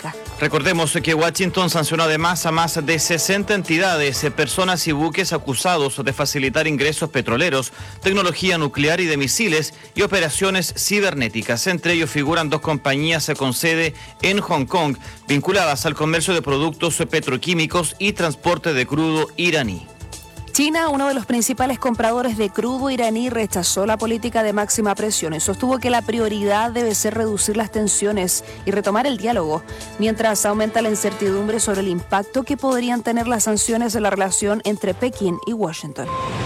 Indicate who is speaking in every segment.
Speaker 1: electrónica.
Speaker 2: Recordemos que Washington sancionó además a más de 60 entidades, personas y buques acusados de facilitar ingresos petroleros, tecnología nuclear y de misiles y operaciones cibernéticas. Entre ellos figuran 2 compañías con sede en Hong Kong, vinculadas al comercio de productos petroquímicos y transporte de crudo iraní.
Speaker 1: China, uno de los principales compradores de crudo iraní, rechazó la política de máxima presión y sostuvo que la prioridad debe ser reducir las tensiones y retomar el diálogo, mientras aumenta la incertidumbre sobre el impacto que podrían tener las sanciones en la relación entre Pekín y Washington.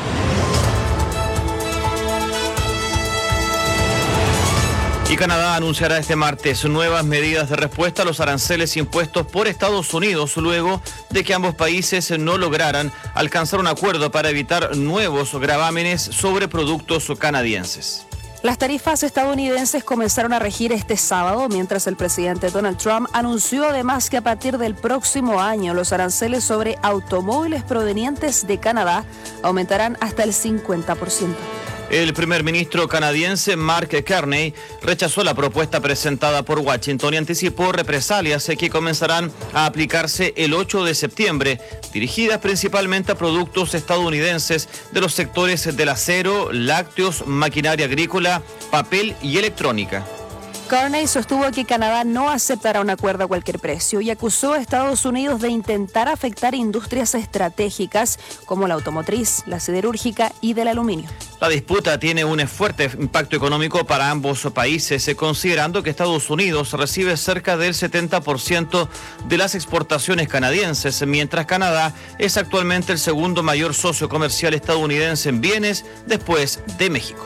Speaker 2: Y Canadá anunciará este martes nuevas medidas de respuesta a los aranceles impuestos por Estados Unidos luego de que ambos países no lograran alcanzar un acuerdo para evitar nuevos gravámenes sobre productos canadienses.
Speaker 1: Las tarifas estadounidenses comenzaron a regir este sábado, mientras el presidente Donald Trump anunció además que a partir del próximo año los aranceles sobre automóviles provenientes de Canadá aumentarán hasta el 50%.
Speaker 2: El primer ministro canadiense Mark Carney rechazó la propuesta presentada por Washington y anticipó represalias que comenzarán a aplicarse el 8 de septiembre, dirigidas principalmente a productos estadounidenses de los sectores del acero, lácteos, maquinaria agrícola, papel y electrónica.
Speaker 1: Carney sostuvo que Canadá no aceptará un acuerdo a cualquier precio y acusó a Estados Unidos de intentar afectar industrias estratégicas como la automotriz, la siderúrgica y del aluminio.
Speaker 2: La disputa tiene un fuerte impacto económico para ambos países, considerando que Estados Unidos recibe cerca del 70% de las exportaciones canadienses, mientras Canadá es actualmente el segundo mayor socio comercial estadounidense en bienes después de México.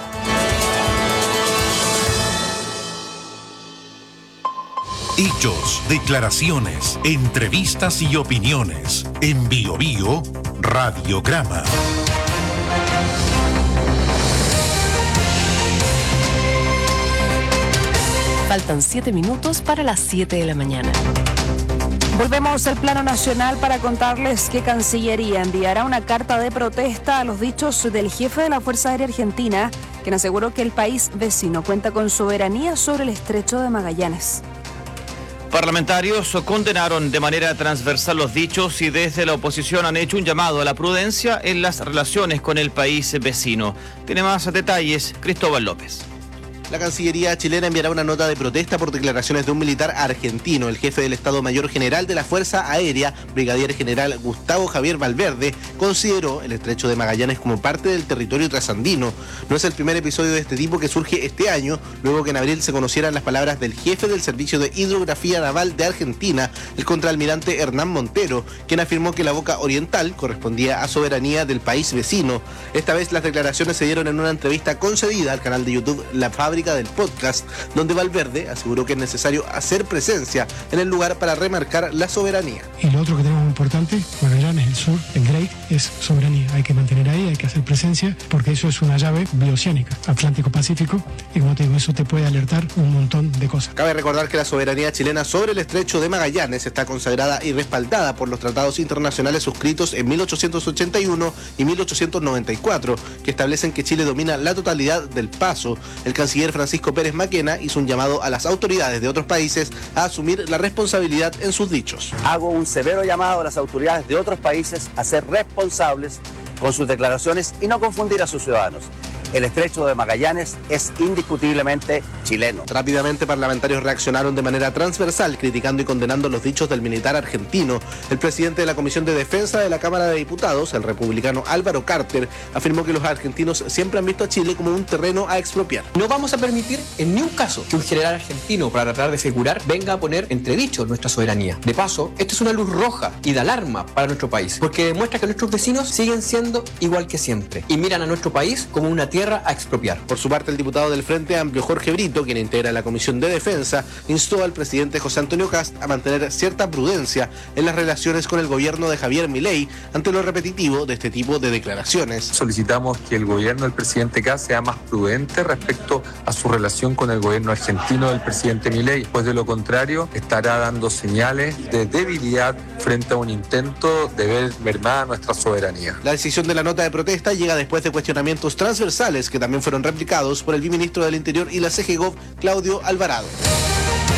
Speaker 3: Hechos, declaraciones, entrevistas y opiniones. En BioBio, Radiograma.
Speaker 4: Faltan 7 minutos para las 7 de la mañana.
Speaker 1: Volvemos al plano nacional para contarles que Cancillería enviará una carta de protesta a los dichos del jefe de la Fuerza Aérea Argentina, quien aseguró que el país vecino cuenta con soberanía sobre el Estrecho de Magallanes.
Speaker 2: Parlamentarios condenaron de manera transversal los dichos y desde la oposición han hecho un llamado a la prudencia en las relaciones con el país vecino. Tiene más detalles Cristóbal López.
Speaker 5: La Cancillería chilena enviará una nota de protesta por declaraciones de un militar argentino. El jefe del Estado Mayor General de la Fuerza Aérea, Brigadier General Gustavo Javier Valverde, consideró el Estrecho de Magallanes como parte del territorio trasandino. No es el primer episodio de este tipo que surge este año, luego que en abril se conocieran las palabras del jefe del Servicio de Hidrografía Naval de Argentina, el contraalmirante Hernán Montero, quien afirmó que la boca oriental correspondía a soberanía del país vecino. Esta vez las declaraciones se dieron en una entrevista concedida al canal de YouTube La Fábrica del Podcast, donde Valverde aseguró que es necesario hacer presencia en el lugar para remarcar la soberanía.
Speaker 6: Y lo otro que tenemos muy importante, Magallanes, el sur, el Great, es soberanía. Hay que mantener ahí, hay que hacer presencia, porque eso es una llave bioceánica, Atlántico-Pacífico, y como te digo, eso te puede alertar un montón de cosas.
Speaker 5: Cabe recordar que la soberanía chilena sobre el Estrecho de Magallanes está consagrada y respaldada por los tratados internacionales suscritos en 1881 y 1894, que establecen que Chile domina la totalidad del paso. El canciller Francisco Pérez Maquena hizo un llamado a las autoridades de otros países a asumir la responsabilidad en sus dichos.
Speaker 7: Hago un severo llamado a las autoridades de otros países a ser responsables con sus declaraciones y no confundir a sus ciudadanos. El Estrecho de Magallanes es indiscutiblemente chileno.
Speaker 5: Rápidamente, parlamentarios reaccionaron de manera transversal, criticando y condenando los dichos del militar argentino. El presidente de la Comisión de Defensa de la Cámara de Diputados, el republicano Álvaro Carter, afirmó que los argentinos siempre han visto a Chile como un terreno a expropiar.
Speaker 8: No vamos a permitir en ni un caso que un general argentino, para tratar de asegurar, venga a poner entredicho nuestra soberanía. De paso, esto es una luz roja y de alarma para nuestro país, porque demuestra que nuestros vecinos siguen siendo igual que siempre y miran a nuestro país como una tierra a expropiar.
Speaker 5: Por su parte, el diputado del Frente Amplio, Jorge Brito, quien integra la Comisión de Defensa, instó al presidente José Antonio Kast a mantener cierta prudencia en las relaciones con el gobierno de Javier Milei ante lo repetitivo de este tipo de declaraciones.
Speaker 9: Solicitamos que el gobierno del presidente Kast sea más prudente respecto a su relación con el gobierno argentino del presidente Milei, pues de lo contrario estará dando señales de debilidad frente a un intento de ver mermada nuestra soberanía.
Speaker 5: La decisión de la nota de protesta llega después de cuestionamientos transversales que también fueron replicados por el viceministro del Interior y la CGGOV, Claudio Alvarado.